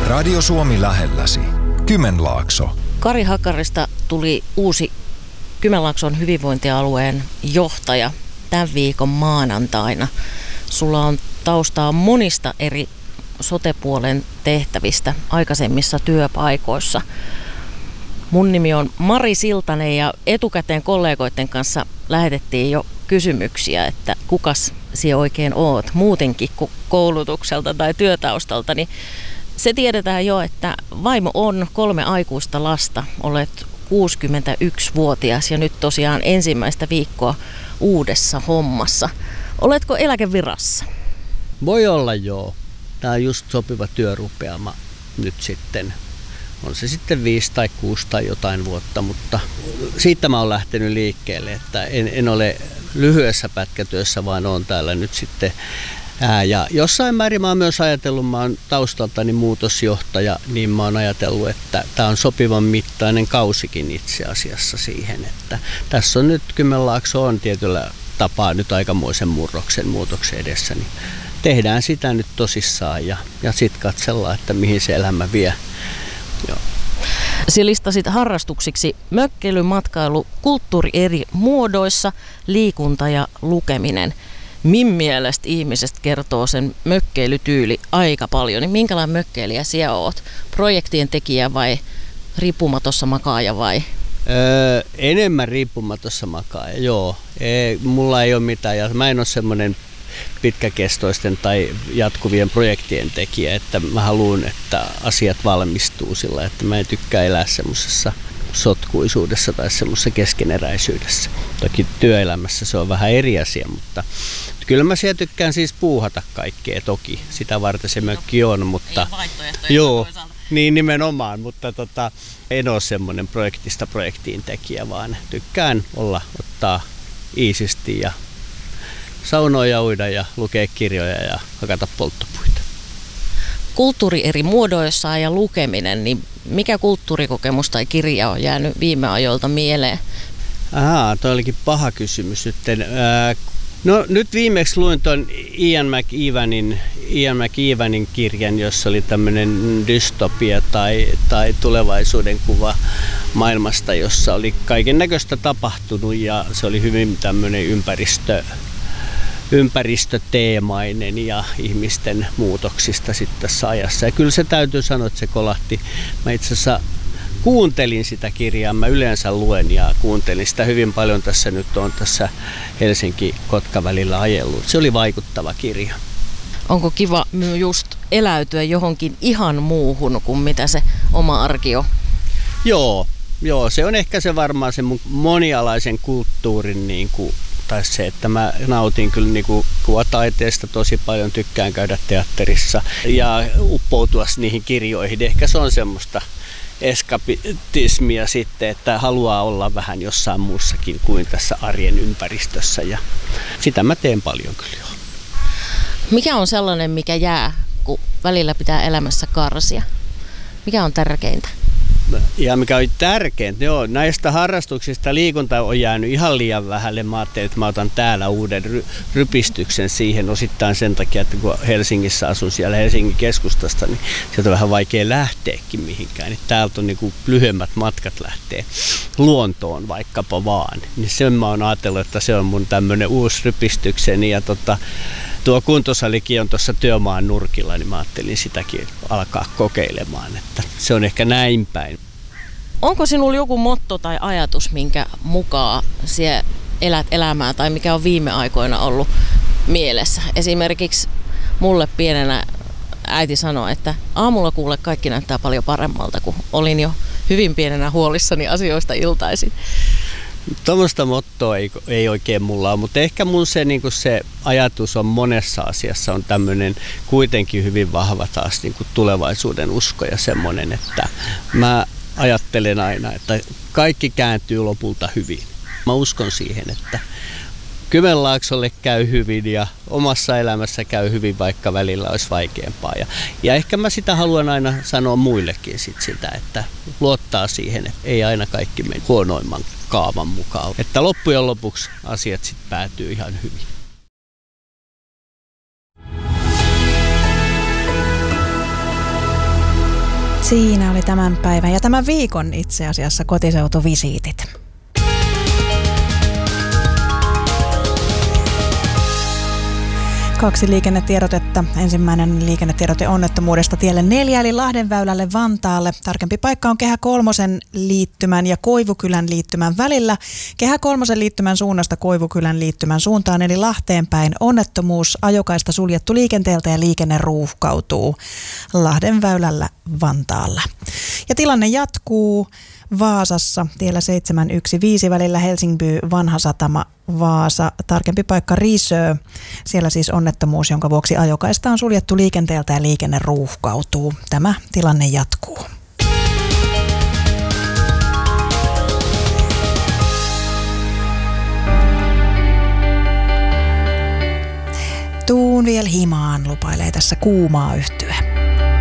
Radio Suomi lähelläsi. Kymenlaakso. Kari Hakarista tuli uusi Kymenlaakson hyvinvointialueen johtaja tämän viikon maanantaina. Sulla on taustaa monista eri sote-puolen tehtävistä aikaisemmissa työpaikoissa. Mun nimi on Mari Siltanen ja etukäteen kollegoiden kanssa lähetettiin jo kysymyksiä, että kukas sinä oikein oot muutenkin kuin koulutukselta tai työtaustalta. Niin se tiedetään jo, että vaimo on 3 aikuista lasta, olet 61-vuotias ja nyt tosiaan ensimmäistä viikkoa uudessa hommassa. Oletko eläkevirassa? Voi olla joo. Tämä on just sopiva työrupeama nyt sitten. On se sitten 5 tai 6 tai jotain vuotta, mutta siitä mä oon lähtenyt liikkeelle, että en ole lyhyessä pätkätyössä, vaan oon täällä nyt sitten. Ja jossain määrin mä oon myös ajatellut, mä oon taustaltani muutosjohtaja, niin mä oon ajatellut, että tämä on sopivan mittainen kausikin itse asiassa siihen, että tässä on nyt Kymenlaakso on tietyllä tapaa nyt aikamoisen muutoksen edessä, niin tehdään sitä nyt tosissaan ja sitten katsellaan, että mihin se elämä vie. Joo. Sinä listasit harrastuksiksi mökkeily, matkailu, kulttuuri eri muodoissa, liikunta ja lukeminen. Min mielestä ihmisestä kertoo sen mökkeilytyyli aika paljon. Niin minkälainen mökkeilijä sinä olet? Projektien tekijä vai riippumatossa makaaja vai? Enemmän riippumatossa makaaja, joo. Mulla ei ole mitään ja mä en ole semmoinen pitkäkestoisten tai jatkuvien projektien tekijä, että mä haluan, että asiat valmistuu sillä, että mä en tykkää elää semmoisessa sotkuisuudessa tai semmoisessa keskeneräisyydessä. Toki työelämässä se on vähän eri asia, mutta kyllä mä siellä tykkään siis puuhata kaikkea toki. Sitä varten se mökki on, mutta ei vaihtoehtoja. Joo, niin nimenomaan, mutta en ole semmoinen projektista projektiin tekijä, vaan tykkään ottaa iisisti ja saunoja, uida ja lukea kirjoja ja hakata polttopuita. Kulttuuri eri muodoissaan ja lukeminen, niin mikä kulttuurikokemus tai kirja on jäänyt viime ajoilta mieleen? Toi olikin paha kysymys nyt. No nyt viimeksi luin tuon Ian McEvanin kirjan, jossa oli tämmöinen dystopia tai tulevaisuuden kuva maailmasta, jossa oli kaiken näköistä tapahtunut ja se oli hyvin tämmöinen ympäristöteemainen ja ihmisten muutoksista sitten tässä ajassa. Ja kyllä se täytyy sanoa, että se kolahti. Mä itse asiassa kuuntelin sitä kirjaa, mä yleensä luen ja kuuntelin sitä hyvin paljon tässä nyt on tässä Helsinki-Kotka välillä ajellut. Se oli vaikuttava kirja. Onko kiva just eläytyä johonkin ihan muuhun kuin mitä se oma arki on? Joo, se on ehkä se varmaan se monialaisen kulttuurin tai se, että mä nautin kyllä kuvataiteesta tosi paljon, tykkään käydä teatterissa ja uppoutua niihin kirjoihin. Ehkä se on semmoista eskapismia sitten, että haluaa olla vähän jossain muussakin kuin tässä arjen ympäristössä ja sitä mä teen paljon kyllä jo. Mikä on sellainen, mikä jää, kun välillä pitää elämässä karsia? Mikä on tärkeintä? Ja mikä on tärkeintä, näistä harrastuksista liikunta on jäänyt ihan liian vähälle. Mä ajattelin, että mä otan täällä uuden rypistyksen siihen osittain sen takia, että kun Helsingissä asun siellä Helsingin keskustasta, niin sieltä on vähän vaikea lähteäkin mihinkään. Niin täältä on lyhyemmät matkat lähtee luontoon vaikkapa vaan. Niin sen mä oon ajatellut, että se on mun tämmönen uusi rypistykseni ja tuo kuntosalikin on tuossa työmaan nurkilla, niin mä ajattelin sitäkin alkaa kokeilemaan, että se on ehkä näin päin. Onko sinulla joku motto tai ajatus, minkä mukaan sinä elät elämää tai mikä on viime aikoina ollut mielessä? Esimerkiksi mulle pienenä äiti sanoi, että aamulla kuule kaikki näyttää paljon paremmalta, kun olin jo hyvin pienenä huolissani asioista iltaisin. Tuommoista mottoa ei oikein mulla ole, mutta ehkä mun se ajatus on monessa asiassa on tämmöinen kuitenkin hyvin vahva taas tulevaisuuden usko ja semmoinen, että mä ajattelen aina, että kaikki kääntyy lopulta hyvin. Mä uskon siihen, että Kymenlaaksolle käy hyvin ja omassa elämässä käy hyvin, vaikka välillä olisi vaikeampaa. Ja ehkä mä sitä haluan aina sanoa muillekin sitä, että luottaa siihen, että ei aina kaikki mene huonoimman kaavan mukaan. Että loppujen lopuksi asiat sitten päätyy ihan hyvin. Siinä oli tämän päivän ja tämän viikon itse asiassa kotiseutuvisiitit. Kaksi liikennetiedotetta. Ensimmäinen liikennetiedote onnettomuudesta tielle 4 eli Lahdenväylälle Vantaalle. Tarkempi paikka on Kehä Kolmosen liittymän ja Koivukylän liittymän välillä. Kehä Kolmosen liittymän suunnasta Koivukylän liittymän suuntaan eli Lahteen päin onnettomuus. Ajokaista suljettu liikenteeltä ja liikenne ruuhkautuu Lahdenväylällä Vantaalla. Ja tilanne jatkuu Vaasassa tiellä 715 välillä Helsingby Vanha Satama Vaasa. Tarkempi paikka Risö. Siellä siis onnettomuus, jonka vuoksi ajokaista on suljettu liikenteeltä ja liikenne ruuhkautuu. Tämä tilanne jatkuu. Tuun vielä himaan, lupailee tässä Kuumaa yhtye.